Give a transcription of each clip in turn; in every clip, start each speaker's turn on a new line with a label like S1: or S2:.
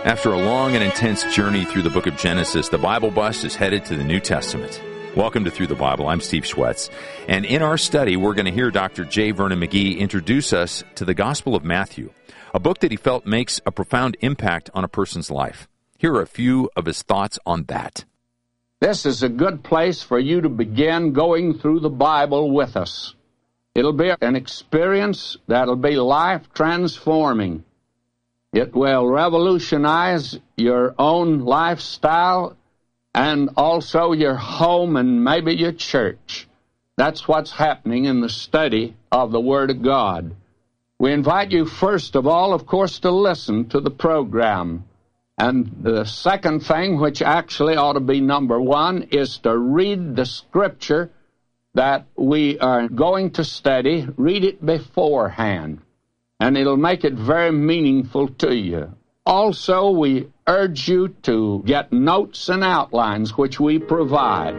S1: After a long and intense journey through the book of Genesis, the Bible bus is headed to the New Testament. Welcome to Through the Bible. I'm Steve Schwetz. And in our study, we're going to hear Dr. J. Vernon McGee introduce us to the Gospel of Matthew, a book that he felt makes a profound impact on a person's life. Here are a few of his thoughts on that.
S2: This is a good place for you to begin going through the Bible with us. It'll be an experience that'll be life-transforming. It will revolutionize your own lifestyle and also your home and maybe your church. That's what's happening in the study of the Word of God. We invite you, first of all, of course, to listen to the program. And the second thing, which actually ought to be number one, is to read the Scripture that we are going to study. Read it beforehand, and it'll make it very meaningful to you. Also, we urge you to get notes and outlines, which we provide.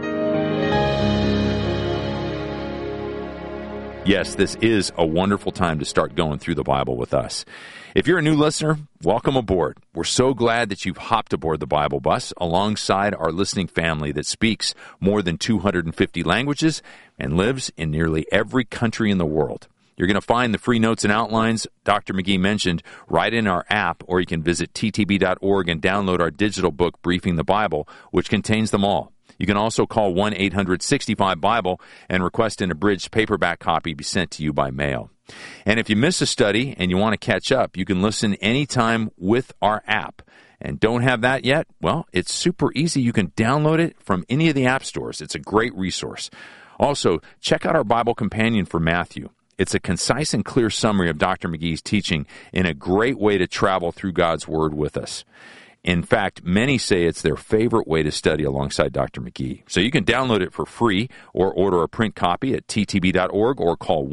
S1: Yes, this is a wonderful time to start going through the Bible with us. If you're a new listener, welcome aboard. We're so glad that you've hopped aboard the Bible bus alongside our listening family that speaks more than 250 languages and lives in nearly every country in the world. You're going to find the free notes and outlines Dr. McGee mentioned right in our app, or you can visit ttb.org and download our digital book, Briefing the Bible, which contains them all. You can also call 1-800-65-BIBLE and request an abridged paperback copy be sent to you by mail. And if you miss a study and you want to catch up, you can listen anytime with our app. And don't have that yet? Well, it's super easy. You can download it from any of the app stores. It's a great resource. Also, check out our Bible Companion for Matthew. It's a concise and clear summary of Dr. McGee's teaching and a great way to travel through God's Word with us. In fact, many say it's their favorite way to study alongside Dr. McGee. So you can download it for free or order a print copy at ttb.org or call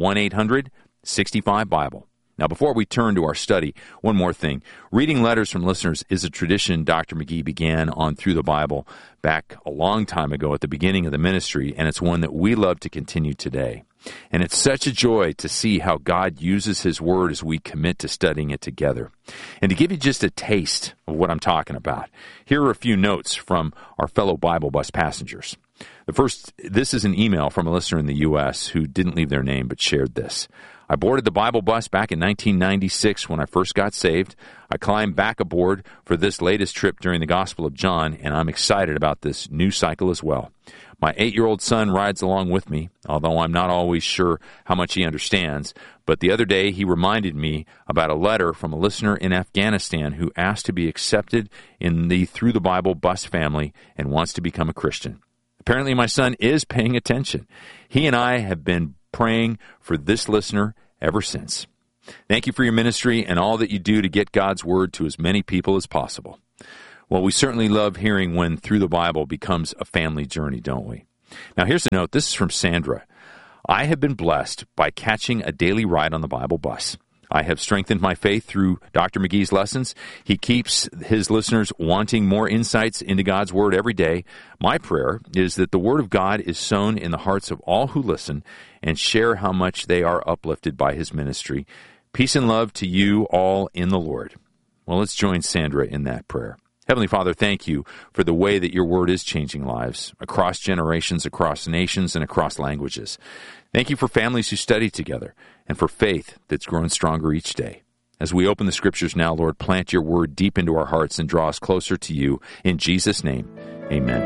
S1: 1-800-65-BIBLE. Now, before we turn to our study, one more thing. Reading letters from listeners is a tradition Dr. McGee began on Through the Bible back a long time ago at the beginning of the ministry, and it's one that we love to continue today. And it's such a joy to see how God uses His Word as we commit to studying it together. And to give you just a taste of what I'm talking about, here are a few notes from our fellow Bible bus passengers. The first, this is an email from a listener in the U.S. who didn't leave their name but shared this. I boarded the Bible bus back in 1996 when I first got saved. I climbed back aboard for this latest trip during the Gospel of John, and I'm excited about this new cycle as well. My 8-year-old son rides along with me, although I'm not always sure how much he understands. But the other day, he reminded me about a letter from a listener in Afghanistan who asked to be accepted in the Through the Bible bus family and wants to become a Christian. Apparently, my son is paying attention. He and I have been praying for this listener ever since. Thank you for your ministry and all that you do to get God's Word to as many people as possible. Well, we certainly love hearing when Through the Bible becomes a family journey, don't we? Now, here's a note. This is from Sandra. I have been blessed by catching a daily ride on the Bible bus. I have strengthened my faith through Dr. McGee's lessons. He keeps his listeners wanting more insights into God's Word every day. My prayer is that the Word of God is sown in the hearts of all who listen and share how much they are uplifted by His ministry. Peace and love to you all in the Lord. Well, let's join Sandra in that prayer. Heavenly Father, thank you for the way that your Word is changing lives across generations, across nations, and across languages. Thank you for families who study together and for faith that's grown stronger each day. As we open the Scriptures now, Lord, plant your Word deep into our hearts and draw us closer to you. In Jesus' name, amen.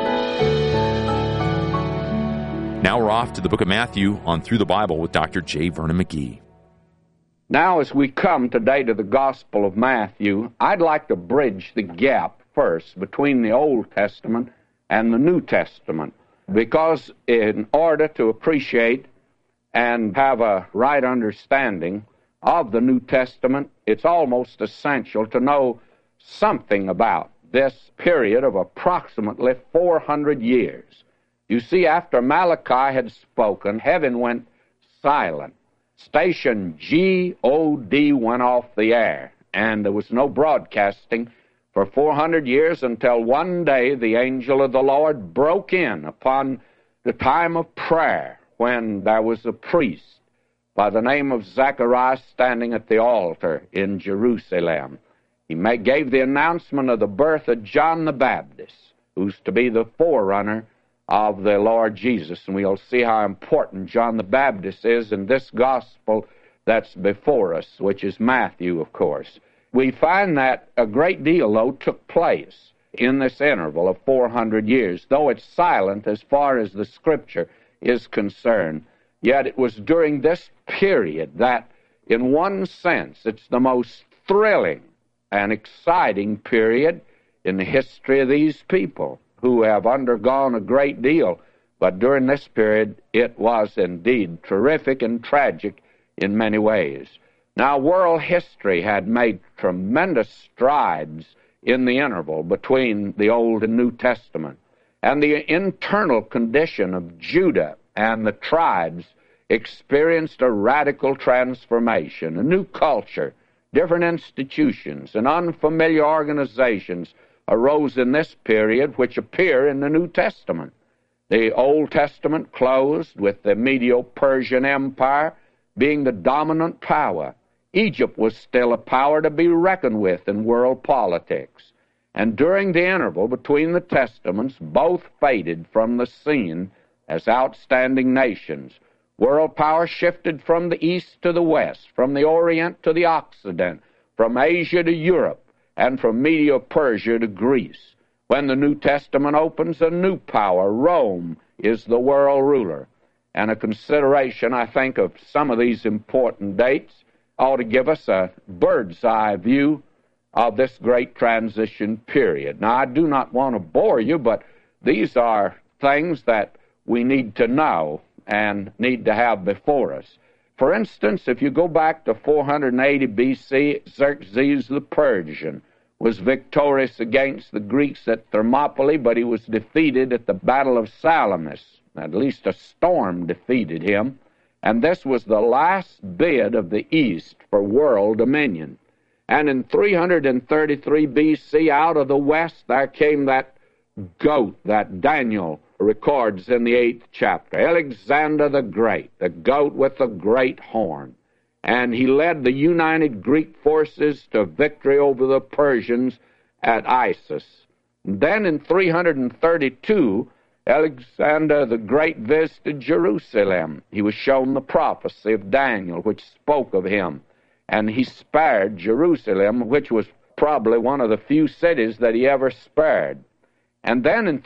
S1: Now we're off to the book of Matthew on Through the Bible with Dr. J. Vernon McGee.
S2: Now, as we come today to the Gospel of Matthew, I'd like to bridge the gap first between the Old Testament and the New Testament, because in order to appreciate and have a right understanding of the New Testament, it's almost essential to know something about this period of approximately 400 years. You see, after Malachi had spoken, heaven went silent. Station G-O-D went off the air, and there was no broadcasting for 400 years until one day the angel of the Lord broke in upon the time of prayer when there was a priest by the name of Zacharias standing at the altar in Jerusalem. He gave the announcement of the birth of John the Baptist, who's to be the forerunner of the Lord Jesus. And we'll see how important John the Baptist is in this gospel that's before us, which is Matthew, of course. We find that a great deal, though, took place in this interval of 400 years. Though it's silent as far as the Scripture is concerned, yet it was during this period that, in one sense, it's the most thrilling and exciting period in the history of these people who have undergone a great deal. But during this period, it was indeed terrific and tragic in many ways. Now, world history had made tremendous strides in the interval between the Old and New Testament, and the internal condition of Judah and the tribes experienced a radical transformation, a new culture. Different institutions and unfamiliar organizations arose in this period, which appear in the New Testament. The Old Testament closed with the Medo-Persian Empire being the dominant power. Egypt was still a power to be reckoned with in world politics. And during the interval between the Testaments, both faded from the scene as outstanding nations. World power shifted from the east to the west, from the Orient to the Occident, from Asia to Europe, and from Medo-Persia to Greece. When the New Testament opens, a new power, Rome, is the world ruler. And a consideration, I think, of some of these important dates ought to give us a bird's-eye view of this great transition period. Now, I do not want to bore you, but these are things that we need to know and need to have before us. For instance, if you go back to 480 B.C., Xerxes the Persian was victorious against the Greeks at Thermopylae, but he was defeated at the Battle of Salamis. At least a storm defeated him, and this was the last bid of the East for world dominion. And in 333 B.C., out of the West, there came that goat that Daniel records in the 8th chapter, Alexander the Great, the goat with the great horn. And he led the united Greek forces to victory over the Persians at Issus. Then in 332, Alexander the Great visited Jerusalem. He was shown the prophecy of Daniel, which spoke of him. And he spared Jerusalem, which was probably one of the few cities that he ever spared. And then in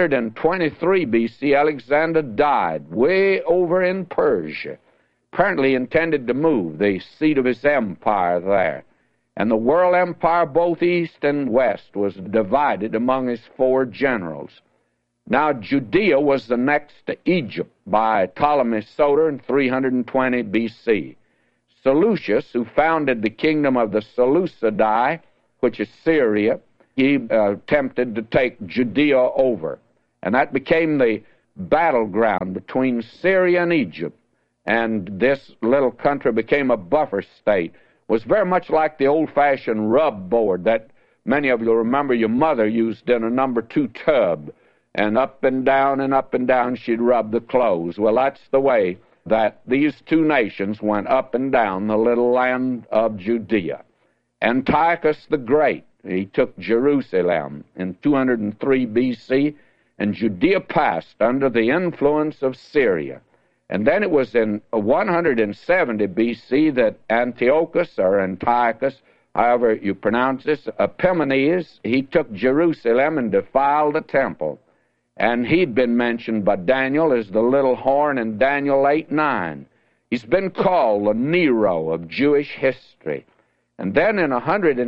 S2: 323 B.C., Alexander died way over in Persia. Apparently he intended to move the seat of his empire there. And the world empire, both east and west, was divided among his 4 generals. Now, Judea was the next to Egypt by Ptolemy Soter in 320 B.C. Seleucus, who founded the kingdom of the Seleucidae, which is Syria, he attempted to take Judea over. And that became the battleground between Syria and Egypt. And this little country became a buffer state. It was very much like the old-fashioned rub board that many of you remember your mother used in a number 2 tub. And up and down she'd rub the clothes. Well, that's the way that these 2 nations went up and down the little land of Judea. Antiochus the Great, he took Jerusalem in 203 B.C., and Judea passed under the influence of Syria. And then it was in 170 B.C. that Antiochus, or Antiochus, however you pronounce this, Epimanes, he took Jerusalem and defiled the temple. And he'd been mentioned by Daniel as the little horn in Daniel 8:9. He's been called the Nero of Jewish history. And then in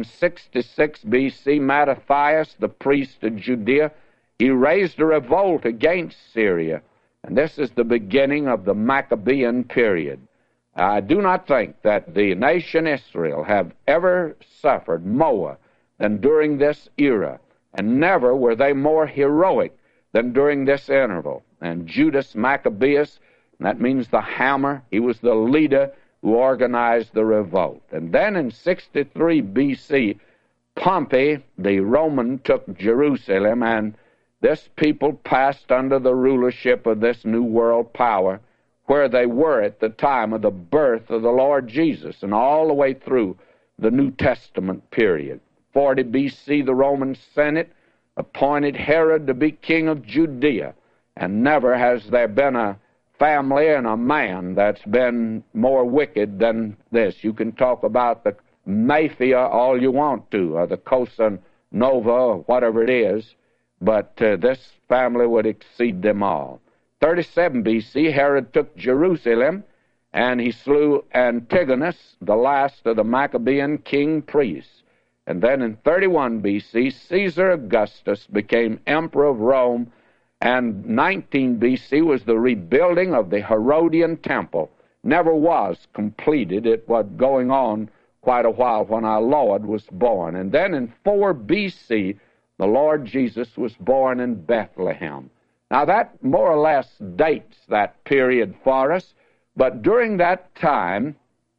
S2: 166 B.C., Mattathias, the priest of Judea, he raised a revolt against Syria. And this is the beginning of the Maccabean period. I do not think that the nation Israel have ever suffered more than during this era, and never were they more heroic than during this interval. And Judas Maccabeus, that means the hammer, he was the leader who organized the revolt. And then in 63 B.C., Pompey, the Roman, took Jerusalem, and this people passed under the rulership of this new world power, where they were at the time of the birth of the Lord Jesus, and all the way through the New Testament period. 40 B.C., the Roman Senate appointed Herod to be king of Judea, and never has there been a family and a man that's been more wicked than this. You can talk about the mafia all you want to, or the Cosa Nova, or whatever it is, but this family would exceed them all. 37 B.C., Herod took Jerusalem, and he slew Antigonus, the last of the Maccabean king priests. And then in 31 B.C., Caesar Augustus became emperor of Rome, and 19 B.C. was the rebuilding of the Herodian temple. Never was completed. It was going on quite a while when our Lord was born. And then in 4 B.C., the Lord Jesus was born in Bethlehem. Now that more or less dates that period for us, but during that time,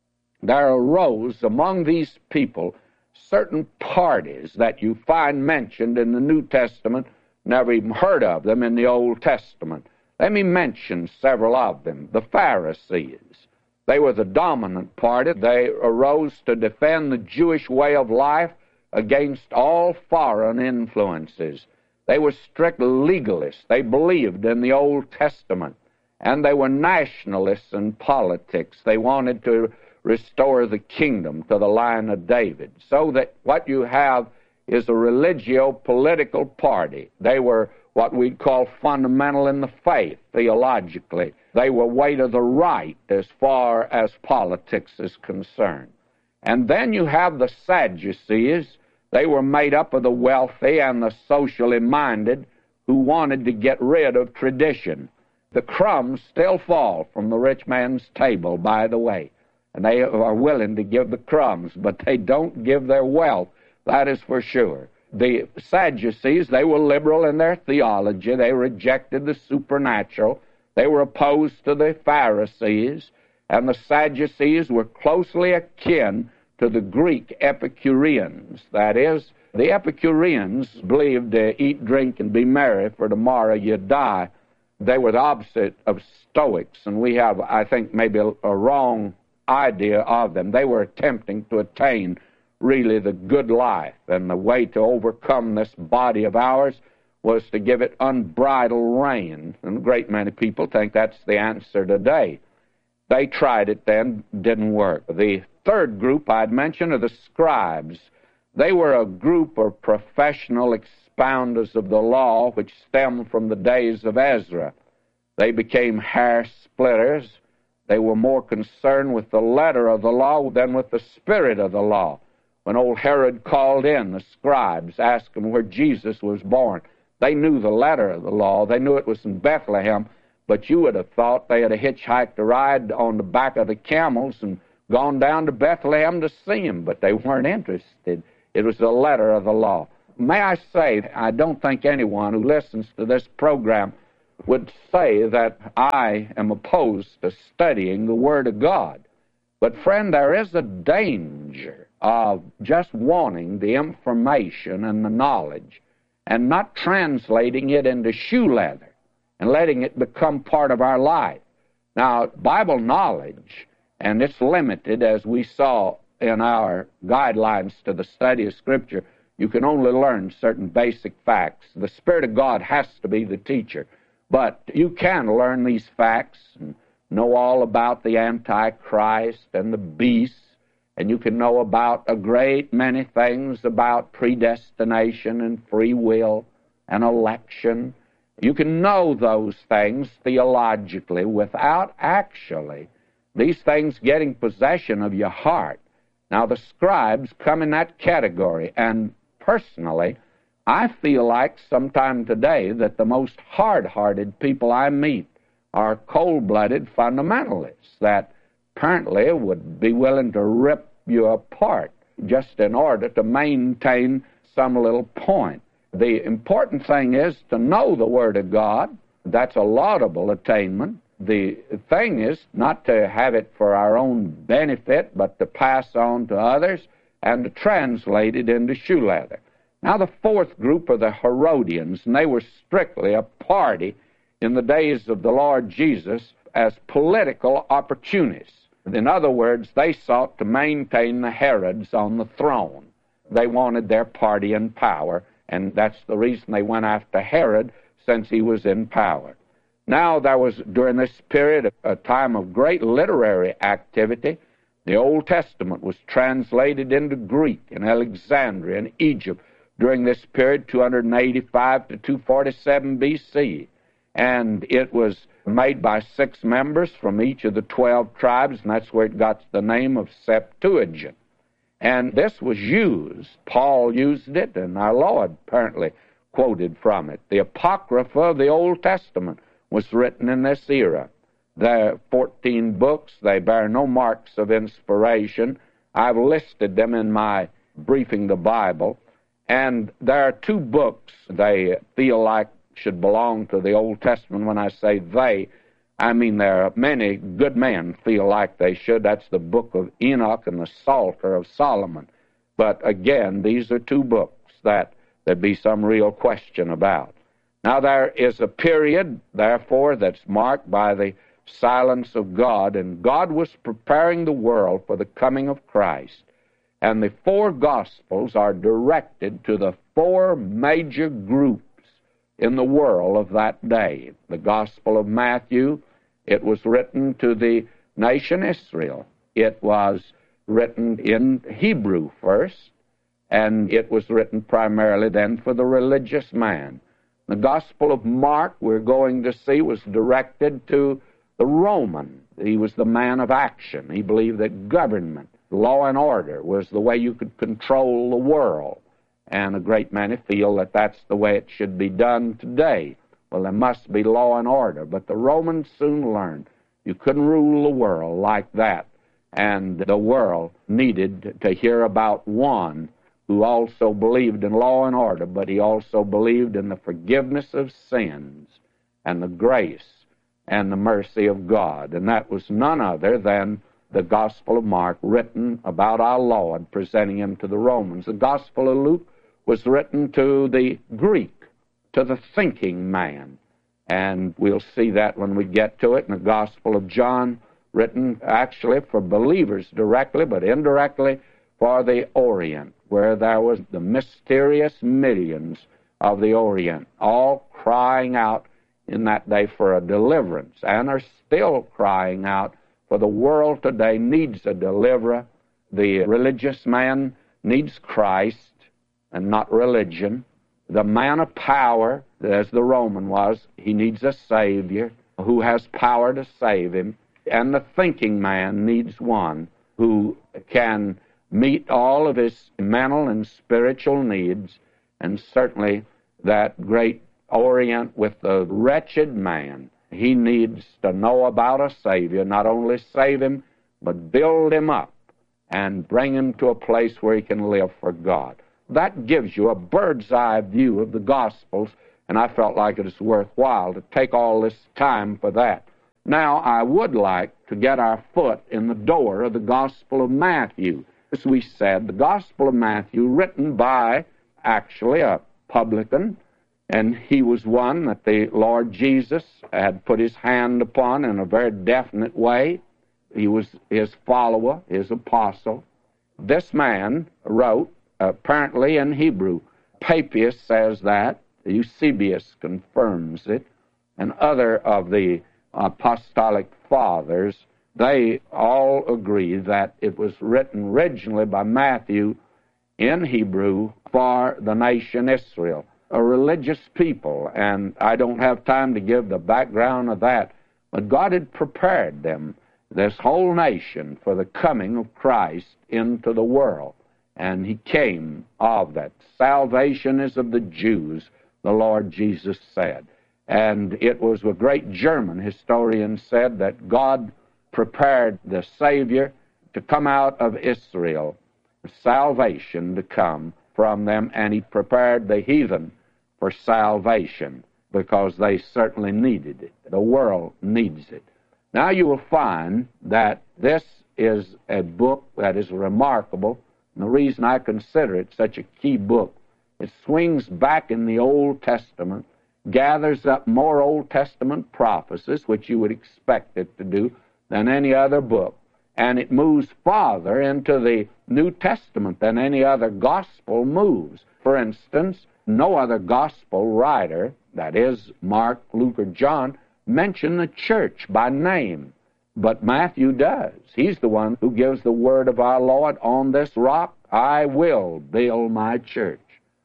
S2: there arose among these people certain parties that you find mentioned in the New Testament, never even heard of them in the Old Testament. Let me mention several of them. The Pharisees. They were the dominant party. They arose to defend the Jewish way of life against all foreign influences. They were strict legalists. They believed in the Old Testament, and they were nationalists in politics. They wanted to restore the kingdom to the line of David, so that what you have is a religio-political party. They were what we'd call fundamental in the faith, theologically. They were way to the right as far as politics is concerned. And then you have the Sadducees. They were made up of the wealthy and the socially minded who wanted to get rid of tradition. The crumbs still fall from the rich man's table, by the way, and they are willing to give the crumbs, but they don't give their wealth, that is for sure. The Sadducees, they were liberal in their theology. They rejected the supernatural. They were opposed to the Pharisees, and the Sadducees were closely akin to the Greek Epicureans. That is, the Epicureans believed to eat, drink, and be merry, for tomorrow you die. They were the opposite of Stoics, and we have, I think, maybe a wrong idea of them. They were attempting to attain really the good life, and the way to overcome this body of ours was to give it unbridled rein, and a great many people think that's the answer today. They tried it then, didn't work. The third group I'd mention are the scribes. They were a group of professional expounders of the law which stemmed from the days of Ezra. They became hair splitters. They were more concerned with the letter of the law than with the spirit of the law. When old Herod called in the scribes, asked them where Jesus was born, they knew the letter of the law. They knew it was in Bethlehem, but you would have thought they had hitchhiked a ride on the back of the camels and gone down to Bethlehem to see him, but they weren't interested. It was the letter of the law. May I say, I don't think anyone who listens to this program would say that I am opposed to studying the Word of God. But, friend, there is a danger of just wanting the information and the knowledge and not translating it into shoe leather and letting it become part of our life. Now, Bible knowledge, and it's limited, as we saw in our guidelines to the study of Scripture, you can only learn certain basic facts. The Spirit of God has to be the teacher. But you can learn these facts and know all about the Antichrist and the beast, and you can know about a great many things about predestination and free will and election. You can know those things theologically without actually these things getting possession of your heart. Now, the scribes come in that category, and personally, I feel like sometime today that the most hard-hearted people I meet are cold-blooded fundamentalists that apparently would be willing to rip you apart just in order to maintain some little point. The important thing is to know the Word of God. That's a laudable attainment. The thing is not to have it for our own benefit, but to pass on to others and to translate it into shoe leather. Now, the fourth group are the Herodians, and they were strictly a party in the days of the Lord Jesus as political opportunists. In other words, they sought to maintain the Herods on the throne. they wanted their party in power, and that's the reason they went after Herod, since he was in power. Now there was, during this period, a time of great literary activity. The Old Testament was translated into Greek in Alexandria and Egypt during this period, 285 to 247 B.C., and it was made by 6 members from each of the 12 tribes, and that's where it got the name of Septuagint. And this was used. Paul used it, and our Lord apparently quoted from it. The Apocrypha of the Old Testament was written in this era. There are 14 books. They bear no marks of inspiration. I've listed them in my Briefing the Bible. And there are 2 books they feel like should belong to the Old Testament. When I say they, I mean there are many good men feel like they should. That's the book of Enoch and the Psalter of Solomon. But again, these are 2 books that there'd be some real question about. Now there is a period, therefore, that's marked by the silence of God, and God was preparing the world for the coming of Christ. And the 4 Gospels are directed to the 4 major groups in the world of that day. The Gospel of Matthew, it was written to the nation Israel. It was written in Hebrew first, and it was written primarily then for the religious man. The Gospel of Mark, we're going to see, was directed to the Roman. He was the man of action. He believed that government, law and order, was the way you could control the world. And a great many feel that that's the way it should be done today. Well, there must be law and order. But the Romans soon learned you couldn't rule the world like that. And the world needed to hear about one who also believed in law and order, but he also believed in the forgiveness of sins and the grace and the mercy of God. And that was none other than the Gospel of Mark, written about our Lord, presenting him to the Romans. The Gospel of Luke was written to the Greek, to the thinking man. And we'll see that when we get to it. And the Gospel of John, written actually for believers directly, but indirectly for the Orient, where there was the mysterious millions of the Orient, all crying out in that day for a deliverance, and are still crying out, for the world today needs a deliverer. The religious man needs Christ and not religion. The man of power, as the Roman was, he needs a Savior who has power to save him. And the thinking man needs one who can meet all of his mental and spiritual needs, and certainly that great Orient with the wretched man. He needs to know about a Savior, not only save him, but build him up and bring him to a place where he can live for God. That gives you a bird's eye view of the Gospels, and I felt like it was worthwhile to take all this time for that. Now, I would like to get our foot in the door of the Gospel of Matthew. As we said, the Gospel of Matthew, written by actually a publican, and he was one that the Lord Jesus had put his hand upon in a very definite way. He was his follower, his apostle. This man wrote, apparently in Hebrew. Papias says that. Eusebius confirms it. And other of the apostolic fathers, they all agree that it was written originally by Matthew in Hebrew for the nation Israel, a religious people. And I don't have time to give the background of that, but God had prepared them, this whole nation, for the coming of Christ into the world. And he came of that. Salvation is of the Jews, the Lord Jesus said. And it was a great German historian said that God prepared the Savior to come out of Israel, salvation to come from them, and he prepared the heathen for salvation because they certainly needed it. The world needs it. Now you will find that this is a book that is remarkable, and the reason I consider it such a key book, it swings back in the Old Testament, gathers up more Old Testament prophecies, which you would expect it to do, than any other book, and it moves farther into the New Testament than any other gospel moves. For instance, no other gospel writer, that is, Mark, Luke, or John, mention the church by name. But Matthew does. He's the one who gives the word of our Lord, on this rock I will build my church.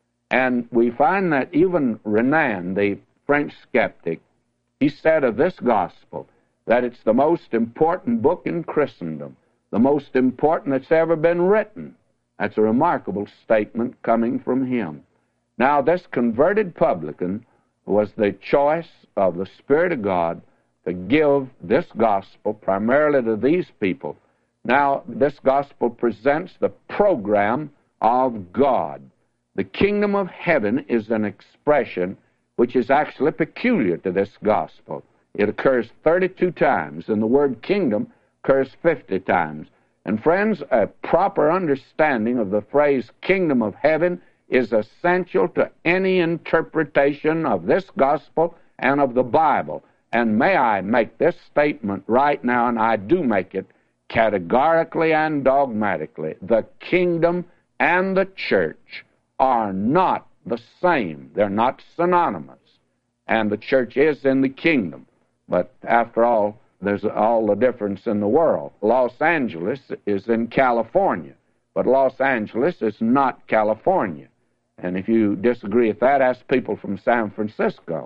S2: And we find that even Renan, the French skeptic, he said of this gospel that it's the most important book in Christendom, the most important that's ever been written. That's a remarkable statement coming from him. Now, this converted publican was the choice of the Spirit of God to give this gospel primarily to these people. Now, this gospel presents the program of God. The kingdom of heaven is an expression which is actually peculiar to this gospel. It occurs 32 times, and the word kingdom occurs 50 times. And friends, a proper understanding of the phrase kingdom of heaven is essential to any interpretation of this gospel and of the Bible. And may I make this statement right now, and I do make it categorically and dogmatically. The kingdom and the church are not the same. They're not synonymous. And the church is in the kingdom. But after all, there's all the difference in the world. Los Angeles is in California, but Los Angeles is not California. And if you disagree with that, ask people from San Francisco.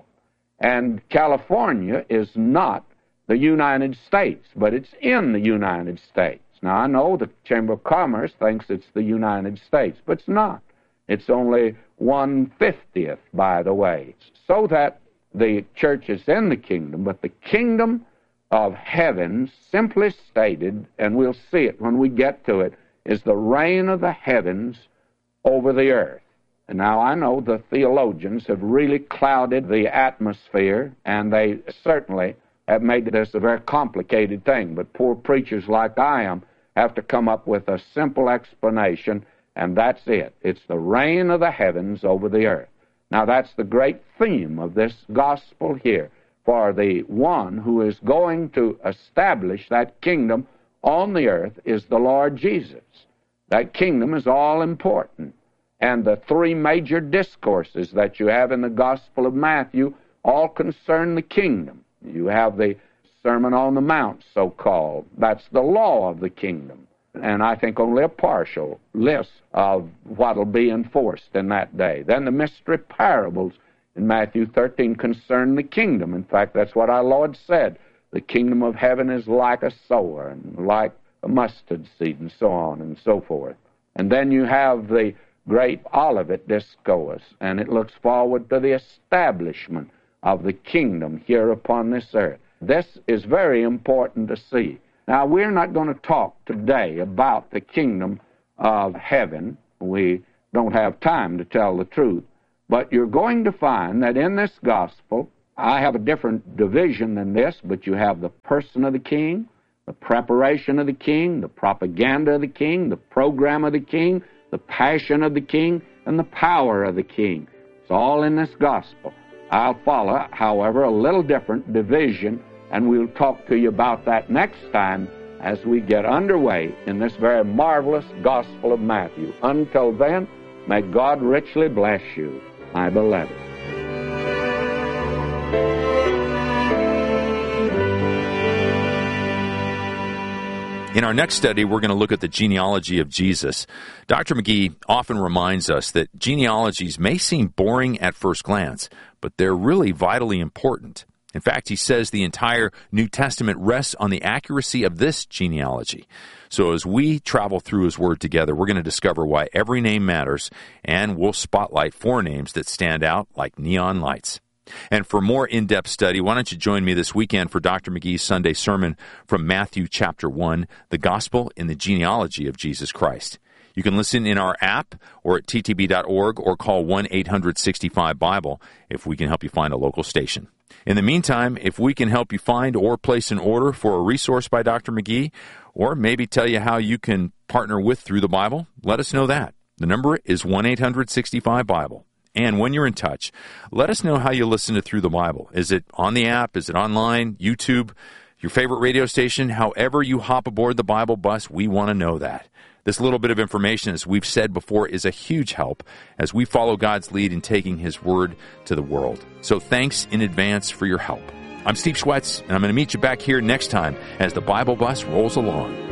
S2: And California is not the United States, but it's in the United States. Now, I know the Chamber of Commerce thinks it's the United States, but it's not. It's only 1/50th, by the way. So that the church is in the kingdom, but the kingdom of heaven, simply stated, and we'll see it when we get to it, is the reign of the heavens over the earth. And now I know the theologians have really clouded the atmosphere, and they certainly have made this a very complicated thing. But poor preachers like I am have to come up with a simple explanation, and that's it. It's the reign of the heavens over the earth. Now that's the great theme of this gospel here. For the one who is going to establish that kingdom on the earth is the Lord Jesus. That kingdom is all important. And the three major discourses that you have in the Gospel of Matthew all concern the kingdom. You have the Sermon on the Mount, so-called. That's the law of the kingdom. And I think only a partial list of what will be enforced in that day. Then the mystery parables in Matthew 13 concern the kingdom. In fact, that's what our Lord said. The kingdom of heaven is like a sower, and like a mustard seed, and so on and so forth. And then you have the great Olivet Discourse, and it looks forward to the establishment of the kingdom here upon this earth. This is very important to see. Now, we're not going to talk today about the kingdom of heaven. We don't have time to tell the truth. But you're going to find that in this gospel, I have a different division than this, but you have the person of the king, the preparation of the king, the propaganda of the king, the program of the king, the passion of the king, and the power of the king. It's all in this gospel. I'll follow, however, a little different division, and we'll talk to you about that next time as we get underway in this very marvelous Gospel of Matthew. Until then, may God richly bless you, my beloved.
S1: In our next study, we're going to look at the genealogy of Jesus. Dr. McGee often reminds us that genealogies may seem boring at first glance, but they're really vitally important. In fact, he says the entire New Testament rests on the accuracy of this genealogy. So as we travel through his word together, we're going to discover why every name matters, and we'll spotlight 4 names that stand out like neon lights. And for more in-depth study, why don't you join me this weekend for Dr. McGee's Sunday sermon from Matthew chapter 1, The Gospel in the Genealogy of Jesus Christ. You can listen in our app or at ttb.org or call 1-800-65-BIBLE if we can help you find a local station. In the meantime, if we can help you find or place an order for a resource by Dr. McGee, or maybe tell you how you can partner with Through the Bible, let us know that. The number is 1-800-65-BIBLE. And when you're in touch, let us know how you listen to Through the Bible. Is it on the app? Is it online? YouTube? Your favorite radio station? However you hop aboard the Bible bus, we want to know that. This little bit of information, as we've said before, is a huge help as we follow God's lead in taking His Word to the world. So thanks in advance for your help. I'm Steve Schwetz, and I'm going to meet you back here next time as the Bible Bus rolls along.